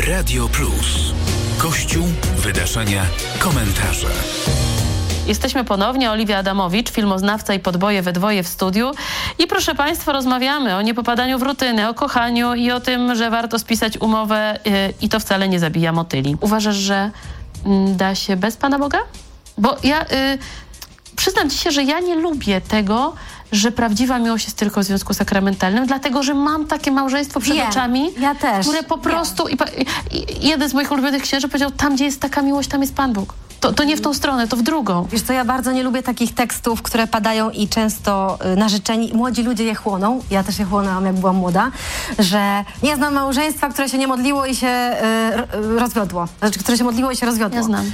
Radio Plus. Kościół, wydarzenia, komentarze. Jesteśmy ponownie, Oliwia Adamowicz, filmoznawca i podboje we dwoje w studiu. I proszę Państwa, rozmawiamy o niepopadaniu w rutynę, o kochaniu i o tym, że warto spisać umowę i to wcale nie zabija motyli. Uważasz, że da się bez Pana Boga? Bo ja przyznam Ci się, że ja nie lubię tego, że prawdziwa miłość jest tylko w związku sakramentalnym, dlatego, że mam takie małżeństwo przed oczami, ja też, które po prostu... I jeden z moich ulubionych księży powiedział, tam gdzie jest taka miłość, tam jest Pan Bóg. To nie w tą stronę, to w drugą. Wiesz co, ja bardzo nie lubię takich tekstów, które padają i często narzeczeni, młodzi ludzie je chłoną, ja też je chłonęłam, jak byłam młoda, że nie znam małżeństwa, które się nie modliło i się rozwiodło. Znaczy, które się modliło i się rozwiodło. Ja znam.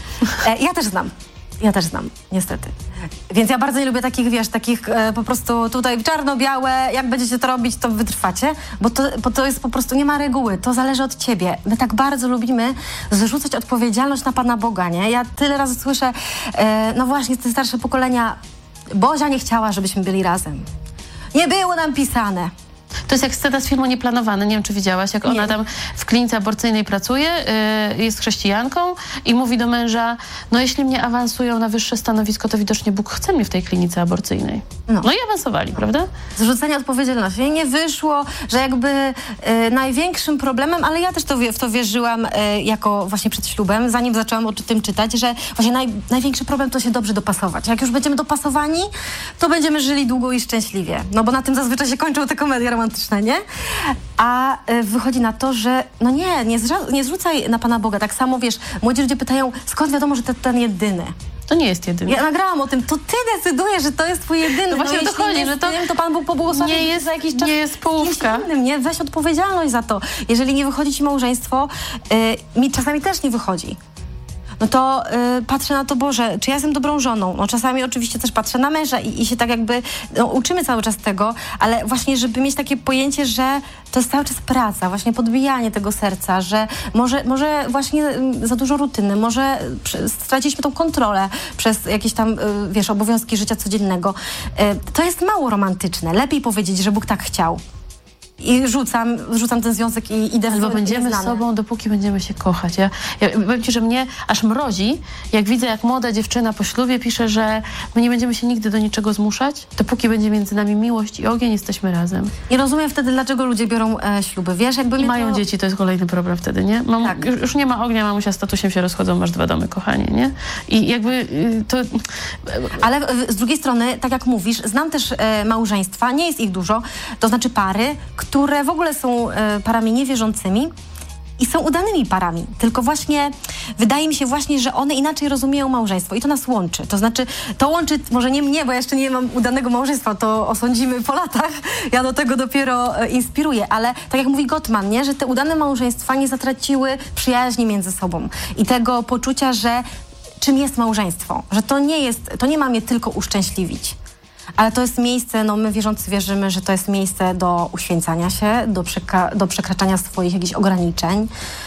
Ja też znam, niestety. Więc ja bardzo nie lubię takich, wiesz, po prostu tutaj czarno-białe, jak będziecie to robić, to wytrwacie, bo to jest po prostu, nie ma reguły, to zależy od ciebie. My tak bardzo lubimy zrzucać odpowiedzialność na Pana Boga, nie? Ja tyle razy słyszę, no właśnie, te starsze pokolenia, Bozia nie chciała, żebyśmy byli razem. Nie było nam pisane. To jest jak scena z filmu Nieplanowany, nie wiem, czy widziałaś, jak ona tam w klinice aborcyjnej pracuje, jest chrześcijanką i mówi do męża, no jeśli mnie awansują na wyższe stanowisko, to widocznie Bóg chce mnie w tej klinice aborcyjnej. No i awansowali, prawda? Zrzucenie odpowiedzialności. Nie wyszło, że jakby największym problemem, ale ja też w to wierzyłam jako właśnie przed ślubem, zanim zaczęłam o tym czytać, że właśnie największy problem to się dobrze dopasować. Jak już będziemy dopasowani, to będziemy żyli długo i szczęśliwie. No bo na tym zazwyczaj się kończą te komedie romantyczne, nie? A wychodzi na to, że no nie zrzucaj na Pana Boga. Tak samo, wiesz, młodzi ludzie pytają, skąd wiadomo, że ten jedyny? To nie jest jedyny. Ja nagrałam o tym, to ty decydujesz, że to jest twój jedyny. No właśnie o to chodzi, że to Pan Bóg pobłogosławi za jakiś czas. Nie jest połówka. Innym, nie? Weź odpowiedzialność za to. Jeżeli nie wychodzi ci małżeństwo, mi czasami też nie wychodzi. No to patrzę na to, Boże, czy ja jestem dobrą żoną? No czasami oczywiście też patrzę na męża i się tak jakby uczymy cały czas tego, ale właśnie, żeby mieć takie pojęcie, że to jest cały czas praca, właśnie podbijanie tego serca, że może właśnie za dużo rutyny, może straciliśmy tą kontrolę przez jakieś tam, wiesz, obowiązki życia codziennego. To jest mało romantyczne. Lepiej powiedzieć, że Bóg tak chciał. I rzucam ten związek i idę w Albo będziemy sobą, dopóki będziemy się kochać. Ja powiem Ci, że mnie aż mrozi, jak widzę, jak młoda dziewczyna po ślubie pisze, że my nie będziemy się nigdy do niczego zmuszać, dopóki będzie między nami miłość i ogień, jesteśmy razem. Nie rozumiem wtedy, dlaczego ludzie biorą śluby. Wiesz, jakby I mają dzieci, to jest kolejny problem wtedy, nie? Tak. Już nie ma ognia, mamusia z tatusiem się rozchodzą, masz 2 domy, kochanie, nie? I jakby to... Ale z drugiej strony, tak jak mówisz, znam też małżeństwa, nie jest ich dużo, to znaczy pary, które w ogóle są parami niewierzącymi i są udanymi parami. Tylko właśnie wydaje mi się właśnie, że one inaczej rozumieją małżeństwo i to nas łączy. To znaczy, to łączy, może nie mnie, bo ja jeszcze nie mam udanego małżeństwa, to osądzimy po latach. Ja do tego dopiero inspiruję, ale tak jak mówi Gottman, nie, że te udane małżeństwa nie zatraciły przyjaźni między sobą i tego poczucia, że czym jest małżeństwo, że to nie ma mnie tylko uszczęśliwić. Ale to jest miejsce, no my wierzący wierzymy, że to jest miejsce do uświęcania się, do przekraczania swoich jakichś ograniczeń,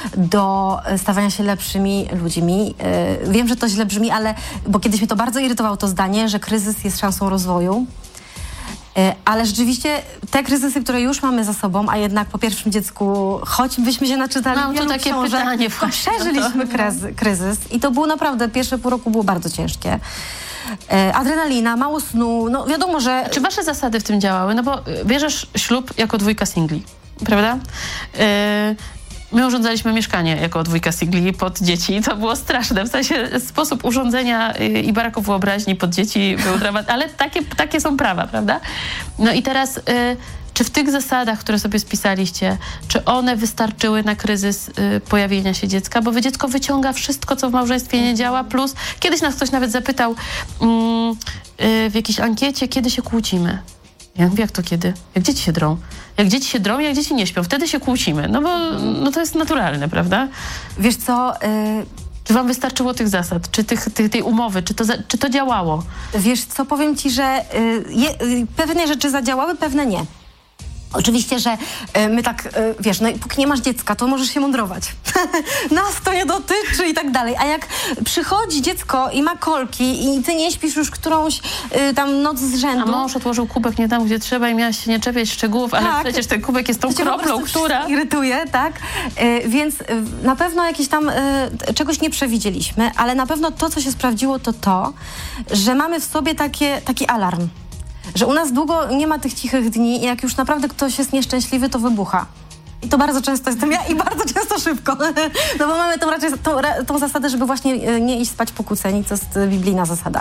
do stawania się lepszymi ludźmi. Wiem, że to źle brzmi, bo kiedyś mnie to bardzo irytowało to zdanie, że kryzys jest szansą rozwoju. Ale rzeczywiście te kryzysy, które już mamy za sobą, a jednak po pierwszym dziecku, choćbyśmy się naczytali mam tu takie pytanie, to przeżyliśmy kryzys i to było naprawdę, pierwsze pół roku było bardzo ciężkie. Adrenalina, mało snu, no wiadomo, że... Czy wasze zasady w tym działały? No bo bierzesz ślub jako 2 singli, prawda? My urządzaliśmy mieszkanie jako 2 singli pod dzieci. To było straszne. W sensie sposób urządzenia i baraku wyobraźni pod dzieci był dramat, ale takie są prawa, prawda? No i teraz... Czy w tych zasadach, które sobie spisaliście, czy one wystarczyły na kryzys pojawienia się dziecka? Bo dziecko wyciąga wszystko, co w małżeństwie nie działa, plus kiedyś nas ktoś nawet zapytał w jakiejś ankiecie, kiedy się kłócimy. Ja mówię, jak to kiedy? Jak dzieci się drą. Jak dzieci się drą, jak dzieci nie śpią, wtedy się kłócimy. No bo to jest naturalne, prawda? Wiesz co... Czy wam wystarczyło tych zasad, czy tej umowy, czy to działało? Wiesz co, powiem ci, że pewne rzeczy zadziałały, pewne nie. Oczywiście, że my tak, wiesz, no i póki nie masz dziecka, to możesz się mądrować. Nas to nie dotyczy i tak dalej. A jak przychodzi dziecko i ma kolki i ty nie śpisz już którąś tam noc z rzędu... A mąż odłożył kubek nie tam, gdzie trzeba i miałaś się nie czepiać szczegółów, ale przecież ten kubek jest tą kroplą, która... irytuje, tak? Więc na pewno jakieś tam czegoś nie przewidzieliśmy, ale na pewno to, co się sprawdziło, to, że mamy w sobie taki alarm. Że u nas długo nie ma tych cichych dni i jak już naprawdę ktoś jest nieszczęśliwy, to wybucha. I to bardzo często jestem ja i bardzo często szybko. No bo mamy raczej tą zasadę, żeby właśnie nie iść spać pokłóceni, to jest biblijna zasada.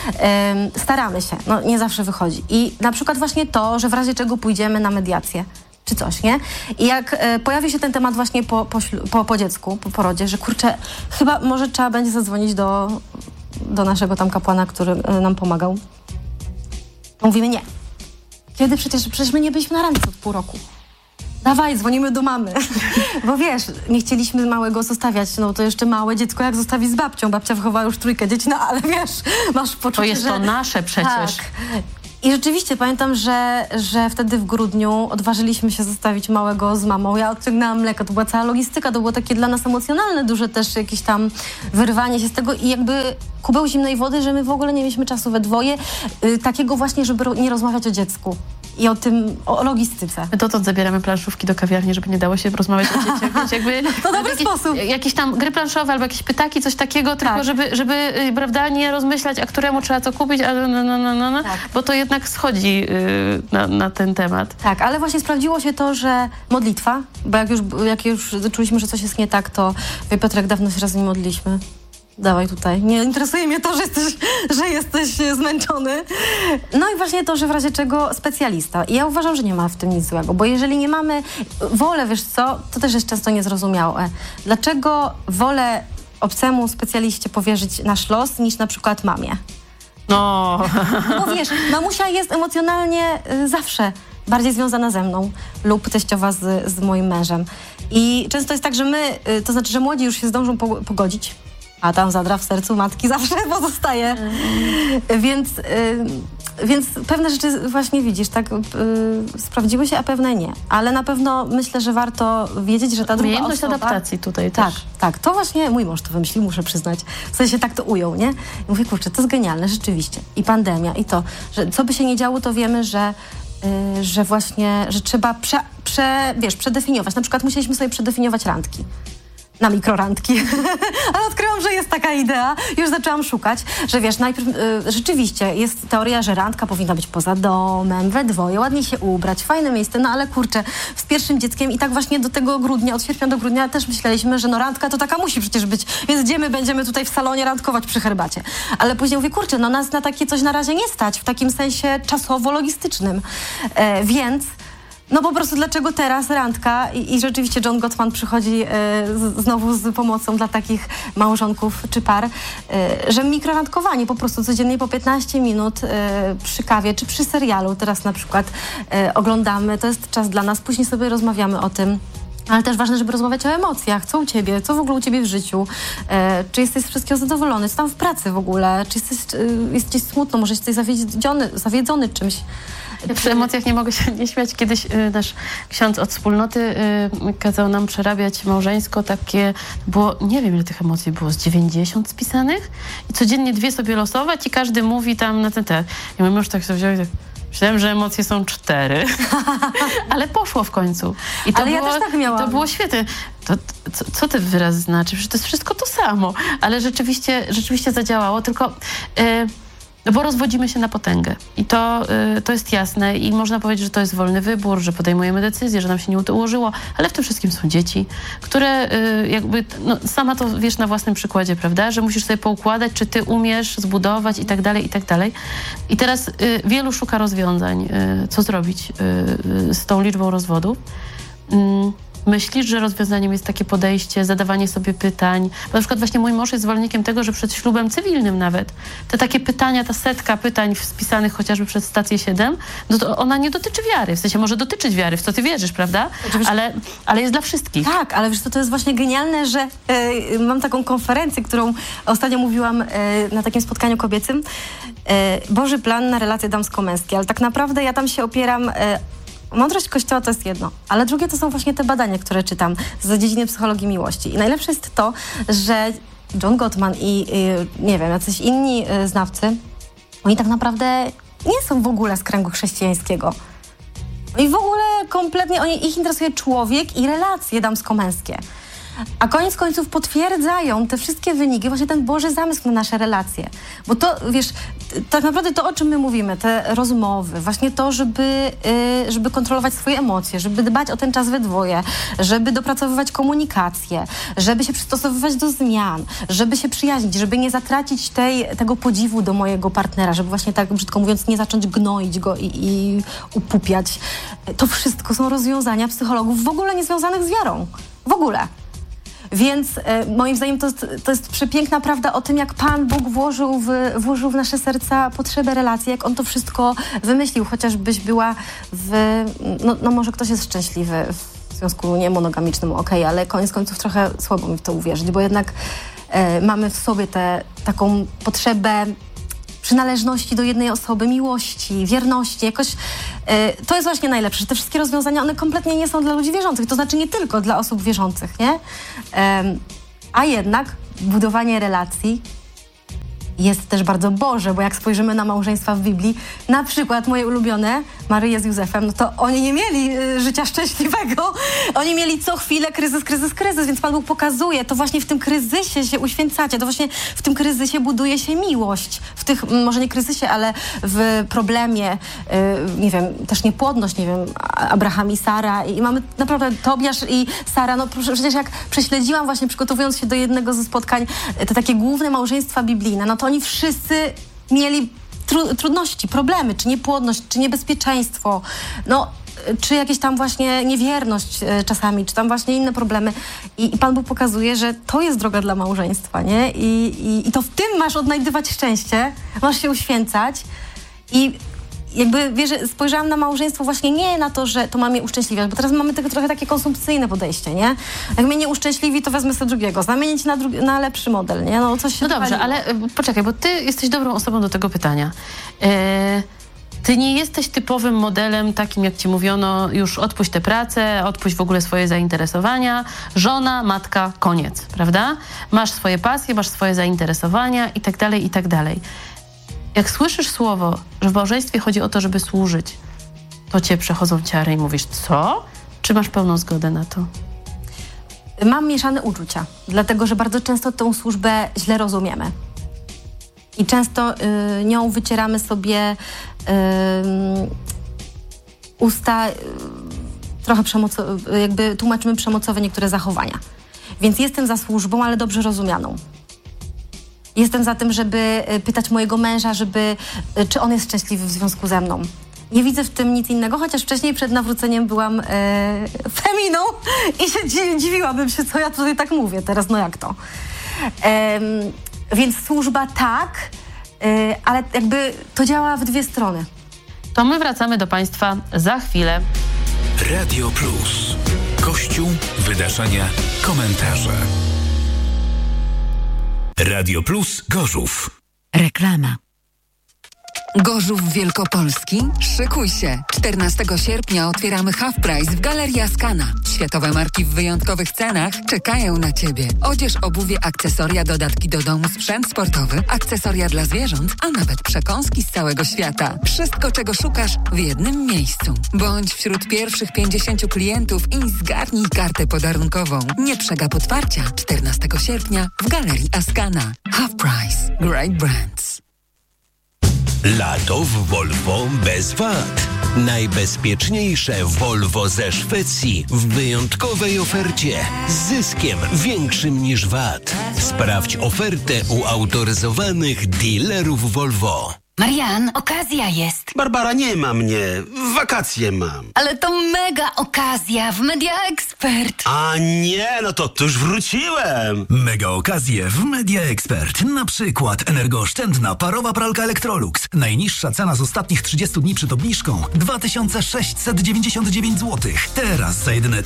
Staramy się, no nie zawsze wychodzi. I na przykład właśnie to, że w razie czego pójdziemy na mediację, czy coś, nie? I jak pojawi się ten temat właśnie po dziecku, po porodzie, że kurczę, chyba może trzeba będzie zadzwonić do naszego tam kapłana, który nam pomagał. Mówimy nie. Kiedy przecież my nie byliśmy na randce od pół roku. Dawaj, dzwonimy do mamy. Bo wiesz, nie chcieliśmy małego zostawiać, no to jeszcze małe dziecko jak zostawi z babcią. Babcia wychowała już 3 dzieci, no ale wiesz, masz poczucie, to jest to nasze przecież. Tak. I rzeczywiście pamiętam, że wtedy w grudniu odważyliśmy się zostawić małego z mamą. Ja odciągnęłam mleko, to była cała logistyka, to było takie dla nas emocjonalne, duże też jakieś tam wyrwanie się z tego i jakby kubeł zimnej wody, że my w ogóle nie mieliśmy czasu we dwoje, takiego właśnie, żeby nie rozmawiać o dziecku. I o logistyce. My dotąd zabieramy planszówki do kawiarni, żeby nie dało się rozmawiać o dzieciach. Wiecie, jakby, to dobry sposób. Jakieś tam gry planszowe albo jakieś pytaki, coś takiego, tylko żeby prawda, nie rozmyślać, a któremu trzeba co kupić, tak. Bo to jednak schodzi na ten temat. Tak, ale właśnie sprawdziło się to, że modlitwa, bo jak już czuliśmy, że coś jest nie tak, to Piotrek, dawno się raz nie modliliśmy. Dawaj tutaj. Nie interesuje mnie to, że jesteś zmęczony. No i właśnie to, że w razie czego specjalista. I ja uważam, że nie ma w tym nic złego, bo jeżeli nie mamy wolę, wiesz co, to też jest często niezrozumiałe. Dlaczego wolę obcemu specjaliście powierzyć nasz los niż na przykład mamie? No. Bo wiesz, mamusia jest emocjonalnie zawsze bardziej związana ze mną lub teściowa z moim mężem. I często jest tak, że to znaczy, że młodzi już się zdążą pogodzić, a tam zadra w sercu matki zawsze pozostaje. Więc pewne rzeczy właśnie widzisz, tak sprawdziły się, a pewne nie. Ale na pewno myślę, że warto wiedzieć, że ta druga umiejętność osoba... adaptacji tutaj też. Tak. To właśnie mój mąż to wymyślił, muszę przyznać. W sensie tak to ujął, nie? I mówię, kurczę, to jest genialne, rzeczywiście. I pandemia, i to, że co by się nie działo, to wiemy, że właśnie, że trzeba przedefiniować. Na przykład musieliśmy sobie przedefiniować randki. Na mikrorandki. Ale odkryłam, że jest taka idea. Już zaczęłam szukać, że wiesz, najpierw rzeczywiście jest teoria, że randka powinna być poza domem, we dwoje, ładnie się ubrać, fajne miejsce, no ale kurczę, z pierwszym dzieckiem i tak właśnie do tego grudnia, od sierpnia do grudnia też myśleliśmy, że no randka to taka musi przecież być, więc gdzie my będziemy tutaj w salonie randkować przy herbacie. Ale później mówię, kurczę, no nas na takie coś na razie nie stać, w takim sensie czasowo-logistycznym. Więc no po prostu dlaczego teraz randka i rzeczywiście John Gottman przychodzi znowu z pomocą dla takich małżonków czy par, że mikrorandkowanie po prostu codziennie po 15 minut przy kawie czy przy serialu teraz na przykład oglądamy, to jest czas dla nas, później sobie rozmawiamy o tym. Ale też ważne, żeby rozmawiać o emocjach, co u ciebie, co w ogóle u ciebie w życiu, czy jesteś z wszystkiego zadowolony, co tam w pracy w ogóle, czy jesteś smutno, może jesteś zawiedzony czymś. Ja przy emocjach nie mogę się nie śmiać. Kiedyś nasz ksiądz od wspólnoty kazał nam przerabiać małżeńsko takie, było, nie wiem ile tych emocji było, z 90 spisanych i codziennie 2 sobie losować i każdy mówi tam na ten temat. I mój mąż tak sobie wziął i tak, myślałem, że emocje są 4, ale poszło w końcu. I to ale było, ja też tak miałam. To było świetne. Co ten wyraz znaczy? Przecież to jest wszystko to samo. Ale rzeczywiście zadziałało, tylko... bo rozwodzimy się na potęgę i to jest jasne i można powiedzieć, że to jest wolny wybór, że podejmujemy decyzje, że nam się nie ułożyło, ale w tym wszystkim są dzieci, które jakby, no, sama to wiesz na własnym przykładzie, prawda, że musisz sobie poukładać, czy ty umiesz zbudować i tak dalej, i tak dalej. I teraz wielu szuka rozwiązań, co zrobić z tą liczbą rozwodów. Myślisz, że rozwiązaniem jest takie podejście, zadawanie sobie pytań? Bo na przykład właśnie mój mąż jest zwolennikiem tego, że przed ślubem cywilnym nawet te takie pytania, ta setka pytań spisanych chociażby przed stację 7, no to ona nie dotyczy wiary. W sensie może dotyczyć wiary, w co ty wierzysz, prawda? Ale jest dla wszystkich. Tak, ale wiesz co, to jest właśnie genialne, że mam taką konferencję, którą ostatnio mówiłam na takim spotkaniu kobiecym. Boży plan na relacje damsko-męskie, ale tak naprawdę ja tam się opieram mądrość Kościoła to jest jedno, ale drugie to są właśnie te badania, które czytam z dziedziny psychologii miłości. I najlepsze jest to, że John Gottman i nie wiem, jacyś inni znawcy, oni tak naprawdę nie są w ogóle z kręgu chrześcijańskiego. I w ogóle kompletnie ich interesuje człowiek i relacje damsko-męskie. A koniec końców potwierdzają te wszystkie wyniki, właśnie ten Boży zamysł na nasze relacje. Bo to, wiesz, tak naprawdę to, o czym my mówimy, te rozmowy, właśnie to, żeby kontrolować swoje emocje, żeby dbać o ten czas we dwoje, żeby dopracowywać komunikację, żeby się przystosowywać do zmian, żeby się przyjaźnić, żeby nie zatracić tego podziwu do mojego partnera, żeby właśnie tak brzydko mówiąc nie zacząć gnoić go i upupiać. To wszystko są rozwiązania psychologów w ogóle niezwiązanych z wiarą. W ogóle. Więc moim zdaniem to jest przepiękna prawda o tym, jak Pan Bóg włożył w nasze serca potrzebę relacji, jak On to wszystko wymyślił, chociażbyś była no może ktoś jest szczęśliwy w związku niemonogamicznym, okej, ale koniec końców trochę słabo mi w to uwierzyć, bo jednak mamy w sobie taką potrzebę przynależności do jednej osoby, miłości, wierności, jakoś to jest właśnie najlepsze, że te wszystkie rozwiązania, one kompletnie nie są dla ludzi wierzących, to znaczy nie tylko dla osób wierzących, nie? A jednak budowanie relacji jest też bardzo Boże, bo jak spojrzymy na małżeństwa w Biblii, na przykład moje ulubione, Maryja z Józefem, no to oni nie mieli życia szczęśliwego, oni mieli co chwilę kryzys, więc Pan Bóg pokazuje, to właśnie w tym kryzysie się uświęcacie, to właśnie w tym kryzysie buduje się miłość, w tych, może nie kryzysie, ale w problemie, nie wiem, też niepłodność, nie wiem, Abraham i Sara i mamy naprawdę Tobiasz i Sara, no przecież jak prześledziłam właśnie przygotowując się do jednego ze spotkań, te takie główne małżeństwa biblijne, no to oni wszyscy mieli trudności, problemy, czy niepłodność, czy niebezpieczeństwo, no, czy jakieś tam właśnie niewierność czasami, czy tam właśnie inne problemy. I Pan Bóg pokazuje, że to jest droga dla małżeństwa, nie? I to w tym masz odnajdywać szczęście, masz się uświęcać i jakby, wiesz, spojrzałam na małżeństwo właśnie nie na to, że to ma mnie uszczęśliwiać, bo teraz mamy trochę takie konsumpcyjne podejście, nie? Jak mnie nie uszczęśliwi, to wezmę sobie drugiego, zamienić na lepszy model, nie? No coś się dobrze, ale poczekaj, bo ty jesteś dobrą osobą do tego pytania. Ty nie jesteś typowym modelem takim, jak ci mówiono, już odpuść tę pracę, odpuść w ogóle swoje zainteresowania, żona, matka, koniec, prawda? Masz swoje pasje, masz swoje zainteresowania i tak dalej, i tak dalej. Jak słyszysz słowo, że w małżeństwie chodzi o to, żeby służyć, to cię przechodzą ciary i mówisz, co? Czy masz pełną zgodę na to? Mam mieszane uczucia, dlatego że bardzo często tę służbę źle rozumiemy. I często nią wycieramy sobie usta, trochę jakby tłumaczymy przemocowe niektóre zachowania. Więc jestem za służbą, ale dobrze rozumianą. Jestem za tym, żeby pytać mojego męża, czy on jest szczęśliwy w związku ze mną. Nie widzę w tym nic innego, chociaż wcześniej przed nawróceniem byłam feminą i się dziwiłabym się, co ja tutaj tak mówię teraz, no jak to. Więc służba tak, ale jakby to działa w dwie strony. To my wracamy do Państwa za chwilę. Radio Plus. Kościół, wydarzenia, komentarze. Radio Plus Gorzów. Reklama. Gorzów Wielkopolski? Szykuj się! 14 sierpnia otwieramy Half Price w Galerii Askana. Światowe marki w wyjątkowych cenach czekają na Ciebie. Odzież, obuwie, akcesoria, dodatki do domu, sprzęt sportowy, akcesoria dla zwierząt, a nawet przekąski z całego świata. Wszystko, czego szukasz w jednym miejscu. Bądź wśród pierwszych 50 klientów i zgarnij kartę podarunkową. Nie przegap otwarcia 14 sierpnia w Galerii Askana. Half Price. Great Brands. Lato w Volvo bez VAT. Najbezpieczniejsze Volvo ze Szwecji w wyjątkowej ofercie z zyskiem większym niż VAT. Sprawdź ofertę u autoryzowanych dealerów Volvo. Marian, okazja jest. Barbara, nie ma mnie. Wakacje mam. Ale to mega okazja w Media Expert. A nie, no to już wróciłem. Mega okazje w Media Expert. Na przykład energooszczędna parowa pralka Electrolux. Najniższa cena z ostatnich 30 dni przed obniżką 2699 zł. Teraz za jedyne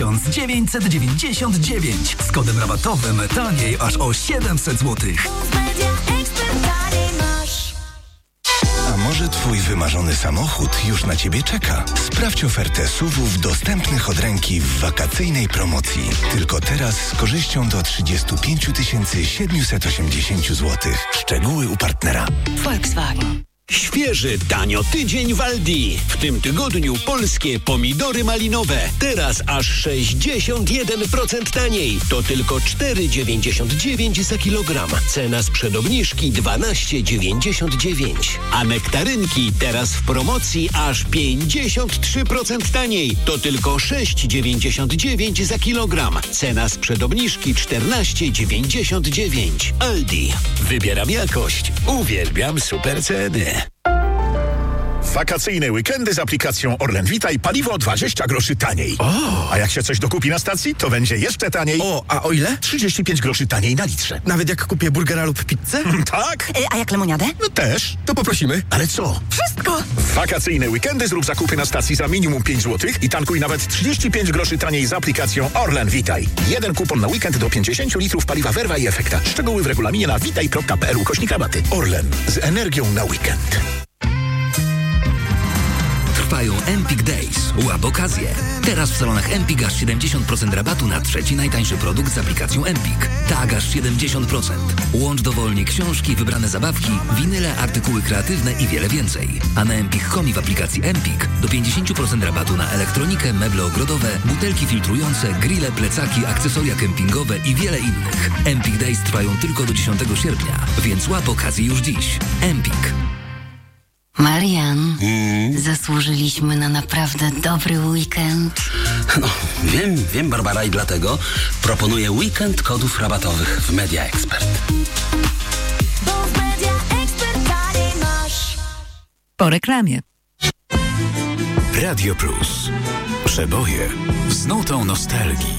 1999. Z kodem rabatowym taniej aż o 700 zł. A może Twój wymarzony samochód już na Ciebie czeka. Sprawdź ofertę SUV-ów dostępnych od ręki w wakacyjnej promocji. Tylko teraz z korzyścią do 35 780 zł. Szczegóły u partnera. Volkswagen. Świeży, tanio tydzień w Aldi. W tym tygodniu polskie pomidory malinowe. Teraz aż 61% taniej. To tylko 4,99 za kilogram. Cena sprzed obniżki 12,99. A nektarynki teraz w promocji aż 53% taniej. To tylko 6,99 za kilogram. Cena sprzed obniżki 14,99. Aldi. Wybieram jakość. Uwielbiam super ceny. Wakacyjne weekendy z aplikacją Orlen Vitaj paliwo 20 groszy taniej. A jak się coś dokupi na stacji, to będzie jeszcze taniej. A o ile? 35 groszy taniej na litrze. Nawet jak kupię burgera lub pizzę? Tak? A jak lemoniadę? No też. To poprosimy. Ale co? Wszystko! W wakacyjne weekendy zrób zakupy na stacji za minimum 5 zł i tankuj nawet 35 groszy taniej z aplikacją Orlen Vitaj. Jeden kupon na weekend do 50 litrów paliwa Verva i Efekta. Szczegóły w regulaminie na vitaj.pl/rabaty. Orlen. Z energią na weekend. Trwają Empik Days. Łap okazję. Teraz w salonach Empik aż 70% rabatu na trzeci najtańszy produkt z aplikacją Empik. Tak, aż 70%. Łącz dowolnie książki, wybrane zabawki, winyle, artykuły kreatywne i wiele więcej. A na Empik.com i w aplikacji Empik do 50% rabatu na elektronikę, meble ogrodowe, butelki filtrujące, grille, plecaki, akcesoria kempingowe i wiele innych. Empik Days trwają tylko do 10 sierpnia, więc łap okazję już dziś. Empik. Marian, zasłużyliśmy na naprawdę dobry weekend. No, wiem, Barbara, i dlatego proponuję weekend kodów rabatowych w Media Expert. Bo w Media Expert taniej masz. Po reklamie. Radio Plus. Przeboje z nutą nostalgii.